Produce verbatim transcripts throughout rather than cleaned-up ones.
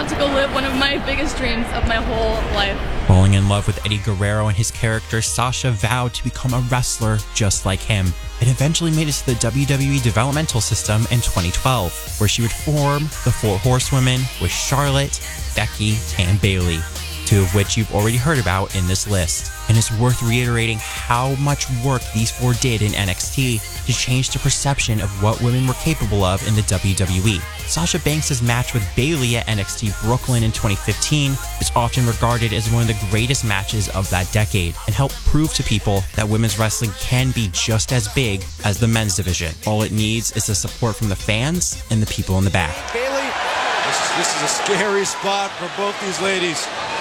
about to go live one of my biggest dreams of my whole life. Falling in love with Eddie Guerrero and his character, Sasha vowed to become a wrestler just like him, and eventually made it to the W W E developmental system in twenty twelve, where she would form the Four Horsewomen with Charlotte, Becky, and Bayley, two of which you've already heard about in this list. And it's worth reiterating how much work these four did in N X T to change the perception of what women were capable of in the W W E. Sasha Banks' match with Bayley at N X T Brooklyn in twenty fifteen is often regarded as one of the greatest matches of that decade, and helped prove to people that women's wrestling can be just as big as the men's division. All it needs is the support from the fans and the people in the back. Bayley, this, this is a scary spot for both these ladies.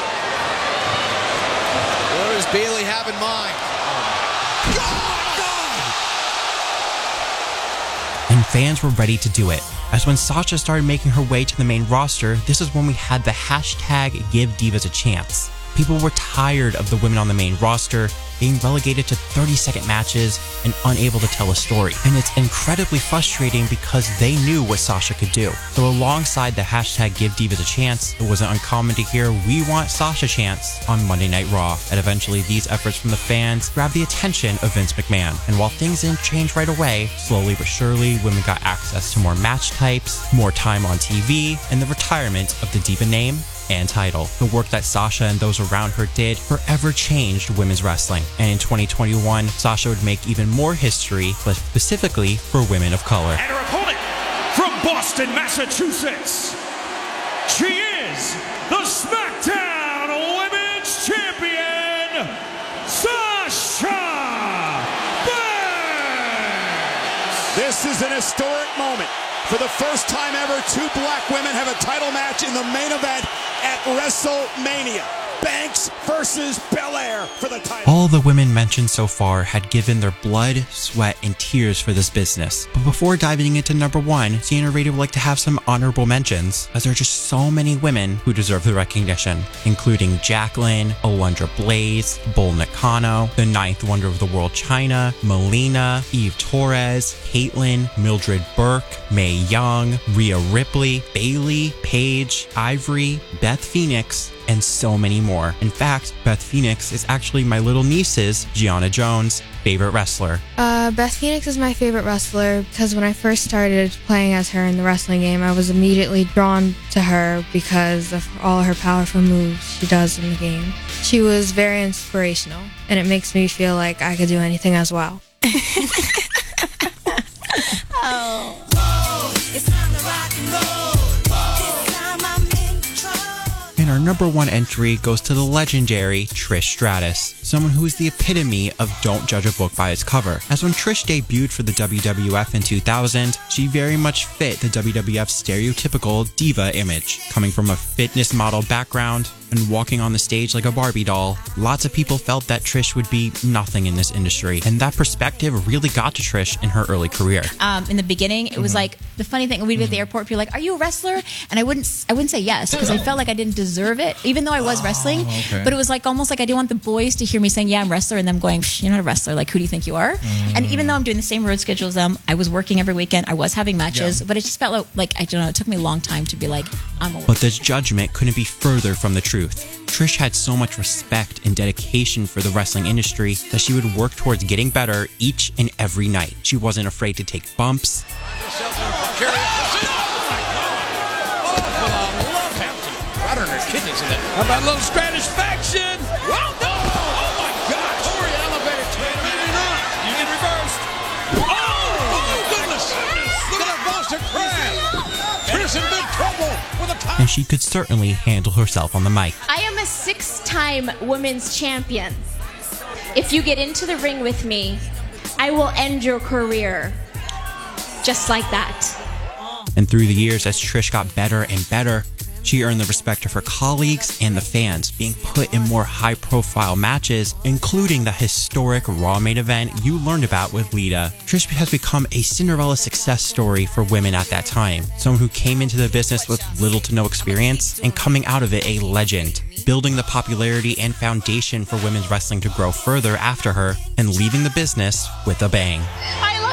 What does Bayley have in mind? God, God! And fans were ready to do it, as when Sasha started making her way to the main roster, this is when we had the hashtag Give Divas a Chance. People were tired of the women on the main roster being relegated to thirty second matches and unable to tell a story. And it's incredibly frustrating because they knew what Sasha could do. So alongside the hashtag Give Divas a Chance, it wasn't uncommon to hear "We want Sasha chants" on Monday Night Raw. And eventually these efforts from the fans grabbed the attention of Vince McMahon. And while things didn't change right away, slowly but surely women got access to more match types, more time on T V, and the retirement of the Diva name and title. The work that Sasha and those around her did forever changed women's wrestling. And in twenty twenty-one, Sasha would make even more history, but specifically for women of color. And her opponent from Boston, Massachusetts, she is the SmackDown Women's Champion, Sasha Banks! This is an historic moment. For the first time ever, two black women have a title match in the main event at WrestleMania. Banks versus Belair for the title. All the women mentioned so far had given their blood, sweat, and tears for this business. But before diving into number one, C N R Radio would like to have some honorable mentions, as there are just so many women who deserve the recognition, including Jacqueline, Alundra Blaze, Bull Nakano, the ninth wonder of the world Chyna, Melina, Eve Torres, Caitlyn, Mildred Burke, Mae Young, Rhea Ripley, Bayley, Paige, Ivory, Beth Phoenix, and so many more. In fact, Beth Phoenix is actually my little niece's, Gianna Jones' favorite wrestler. Uh, Beth Phoenix is my favorite wrestler because when I first started playing as her in the wrestling game, I was immediately drawn to her because of all her powerful moves she does in the game. She was very inspirational, and it makes me feel like I could do anything as well. Oh. It's time to rock and roll. And our number one entry goes to the legendary Trish Stratus, someone who is the epitome of don't judge a book by its cover. As when Trish debuted for the W W F in two thousand, she very much fit the W W F's stereotypical diva image. Coming from a fitness model background and walking on the stage like a Barbie doll, lots of people felt that Trish would be nothing in this industry, and that perspective really got to Trish in her early career. Um, in the beginning, it was mm-hmm. like the funny thing. We'd be at the airport, people were like, "Are you a wrestler?" And I wouldn't, I wouldn't say yes because I felt like I didn't deserve it, even though I was wrestling. Oh, okay. But it was like almost like I didn't want the boys to hear me saying, "Yeah, I'm a wrestler," and them going, "You're not a wrestler. Like, who do you think you are?" Mm. And even though I'm doing the same road schedule as them, I was working every weekend. I was having matches, yeah. but it just felt like, like I don't know. It took me a long time to be like, I'm a. But this judgment couldn't be further from the truth. Trish had so much respect and dedication for the wrestling industry that she would work towards getting better each and every night. She wasn't afraid to take bumps. Right on her kidneys in it. How about a little satisfaction? Well done! Oh my God! Corey elevator train. Maybe not. You get reversed. Oh! Oh goodness! Look at that Boston crab! Trish in big trouble with a time. And she could certainly handle herself on the mic. I am a six-time women's champion. If you get into the ring with me, I will end your career. Just like that. And through the years, as Trish got better and better, she earned the respect of her colleagues and the fans, being put in more high-profile matches, including the historic Raw main event you learned about with Lita. Trish has become a Cinderella success story for women at that time, someone who came into the business with little to no experience and coming out of it a legend, building the popularity and foundation for women's wrestling to grow further after her and leaving the business with a bang. I